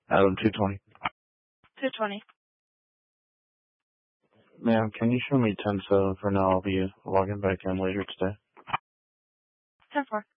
Adam 220. 220. Ma'am, can you show me 10-7 for now? I'll be logging back in later today. 10-4.